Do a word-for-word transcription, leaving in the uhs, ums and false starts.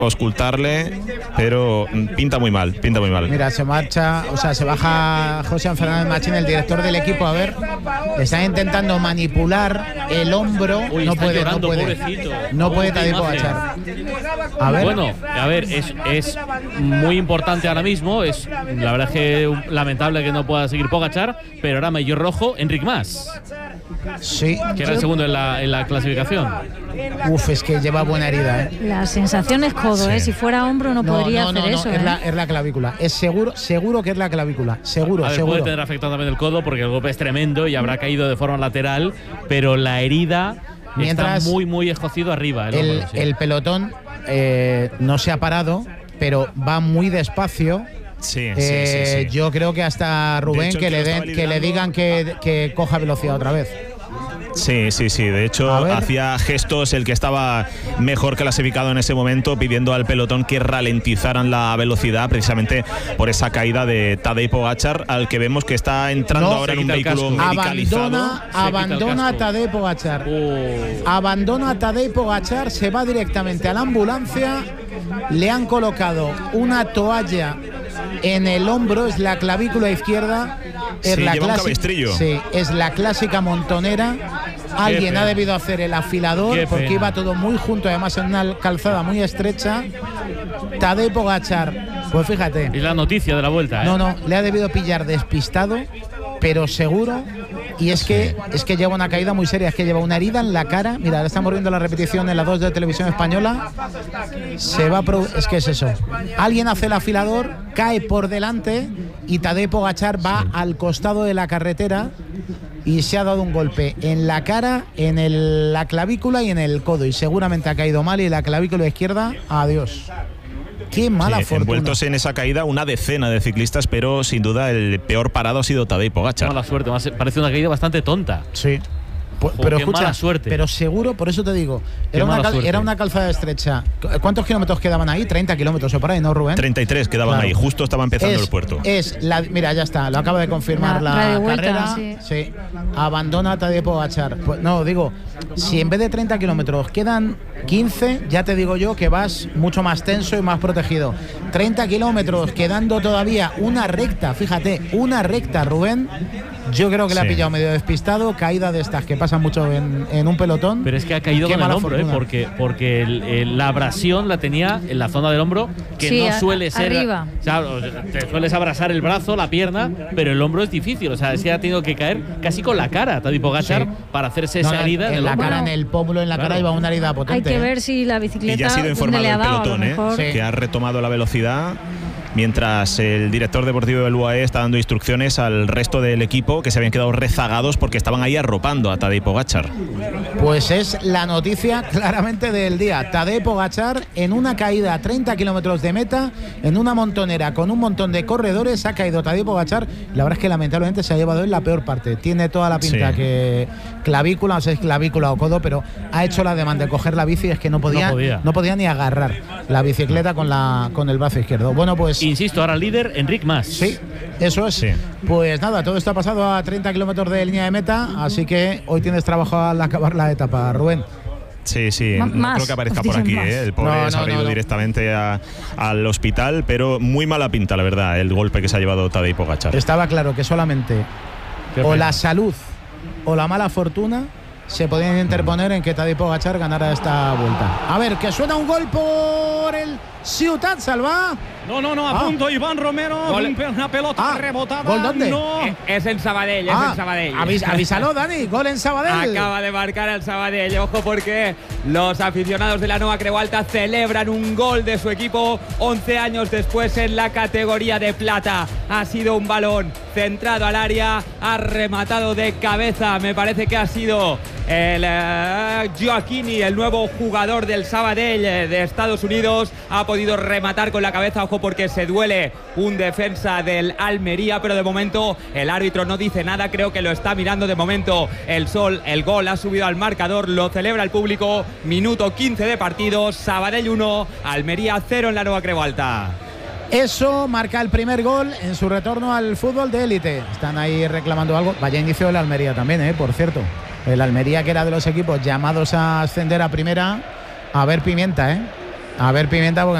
auscultarle, pero pinta muy mal, pinta muy mal. Mira, se marcha, o sea, se baja José Fernández Machín, el director del equipo, a ver, están intentando manipular el hombro. Uy, no, puede, llorando, no puede, pobrecito. no puede, Tadej Pogačar. A ver. Bueno, a ver, es, es muy importante ahora mismo, es la verdad es que lamentable que no pueda seguir Pogačar, pero ahora maillot rojo, Enric Mas. Sí. Que era el segundo en la, en la clasificación. Uf, es que lleva buena herida, ¿eh? La sensación es codo, Sí. ¿eh? Si fuera hombro no, No, podría no, no, hacer no, eso. es, ¿eh? la, es la clavícula. Es seguro, seguro que es la clavícula. Seguro, A ver, seguro. puede tener afectado también el codo porque el golpe es tremendo y habrá caído de forma lateral, pero la herida Mientras está muy, muy escocido arriba. El, El, hombro, sí. el pelotón eh, no se ha parado, pero va muy despacio. Sí, Eh, sí, sí, sí. Yo creo que hasta Rubén hecho, que el que le lo den, estaba que le digan que, que coja velocidad otra vez. Sí, sí, sí. De hecho, hacía gestos el que estaba mejor clasificado en ese momento, pidiendo al pelotón que ralentizaran la velocidad, precisamente por esa caída de Tadej Pogačar, al que vemos que está entrando No, ahora en un se quita el vehículo casco. medicalizado. Abandona, abandona a Tadej Pogačar. Uh, Abandona a Tadej Pogačar, se va directamente a la ambulancia. Le han colocado una toalla en el hombro, es la clavícula izquierda. Es Sí, la lleva un clasi- cabestrillo. Sí, es la clásica montonera. Alguien pena. ha debido hacer el afilador Qué porque pena. iba todo muy junto, además en una calzada muy estrecha. Tadej Pogačar, pues fíjate. es la noticia de la vuelta, ¿eh? No, no, le ha debido pillar despistado, pero seguro. Y es que es que lleva una caída muy seria, es que lleva una herida en la cara. Mira, ahora estamos viendo la repetición en la dos de Televisión Española. Se va a produ- es que es eso. Alguien hace el afilador, cae por delante y Tadej Pogačar va al costado de la carretera y se ha dado un golpe en la cara, en el- la clavícula y en el codo. Y seguramente ha caído mal y la clavícula izquierda, adiós. Qué mala Sí, fortuna. envueltos en esa caída una decena de ciclistas, pero sin duda el peor parado ha sido Tadej Pogačar. Mala suerte, más- parece una caída bastante tonta. Sí. Pu- Jo, pero qué escucha, mala suerte. pero seguro, por eso te digo, Qué era una, mala cal- suerte. era una calzada estrecha. ¿Cu- ¿Cuántos kilómetros quedaban ahí? treinta kilómetros o por ahí, ¿no, Rubén? treinta y tres quedaban Claro. ahí, justo estaba empezando es, el puerto. Es la, mira, ya está, lo acaba de confirmar La la, radio vuelta, carrera. sí. Sí. Abandona Tadej Pogačar. Pues, no, digo, si en vez de treinta kilómetros quedan quince, ya te digo yo que vas mucho más tenso y más protegido. treinta kilómetros, quedando todavía una recta, fíjate, una recta, Rubén. Yo creo que le ha Sí. pillado medio despistado, caída de estas que pasan mucho en, en un pelotón. Pero es que ha caído Qué con el mala hombro, ¿eh? fortuna. porque, porque el- el- la abrasión la tenía en la zona del hombro, que Sí, no a- suele ser. arriba. O sea, te sueles abrazar el brazo, la pierna, pero el hombro es difícil. O sea, es que ha tenido que caer casi con la cara Tadej Pogačar Sí. para hacerse No, esa no, herida en en el la hombro. cara, en el pómulo, en la Claro. cara iba una herida potente. Hay que ¿eh? ver si la Y bicicleta ya ha sido dónde informado le ha el dado, a lo pelotón, ¿eh? mejor. Sí. que ha retomado la velocidad, mientras el director deportivo del U A E está dando instrucciones al resto del equipo, que se habían quedado rezagados porque estaban ahí arropando a Tadej Pogačar. Pues es la noticia claramente del día. Tadej Pogačar en una caída a treinta kilómetros de meta, en una montonera con un montón de corredores, ha caído Tadej Pogačar. La verdad es que lamentablemente se ha llevado en la peor parte. Tiene toda la pinta Sí. que clavícula, no sé si es clavícula o codo, pero ha hecho la demanda de coger la bici, es que no podía, No podía. no podía ni agarrar la bicicleta con, la, con el brazo izquierdo. Bueno, pues Insisto, ahora líder Enric Mas. sí, eso es. Sí. Pues nada, todo esto ha pasado a treinta kilómetros de línea de meta, así que hoy tienes trabajo al acabar la etapa, Rubén. Sí, sí, Ma- no más, creo que aparezca os por dicen aquí, más. ¿eh? El pobre No, se no, ha ido no, no. directamente a- al hospital, pero muy mala pinta, la verdad, el golpe que se ha llevado Tadej Pogačar. Estaba claro que solamente Qué o pena. la salud o la mala fortuna se podían interponer en que Tadej Pogačar ganara esta vuelta. A ver, que suena un gol por el Ciutat Salva. No, no, no, a Ah. punto Iván Romero, Gol. una pelota Ah, rebotada. ¿gol dónde? No. Eh, Es en Sabadell, es Ah, en Sabadell. avis- avísalo, Dani, gol en Sabadell. Acaba de marcar el Sabadell. Ojo porque los aficionados de la Nova Creu Alta celebran un gol de su equipo once años después en la categoría de plata. Ha sido un balón centrado al área, ha rematado de cabeza. Me parece que ha sido el eh, Gioacchini, el nuevo jugador del Sabadell eh, de Estados Unidos. Ha podido rematar con la cabeza. Ojo porque se duele un defensa del Almería, pero de momento el árbitro no dice nada. Creo que lo está mirando de momento el sol. El gol ha subido al marcador, lo celebra el público. Minuto quince de partido. Sabadell uno, Almería cero en la Nova Creu Alta. Eso marca el primer gol en su retorno al fútbol de élite. Están ahí reclamando algo. Vaya inicio del Almería también, ¿eh? Por cierto. El Almería, que era de los equipos llamados a ascender a primera. A ver, Pimienta, ¿eh? A ver, Pimienta, porque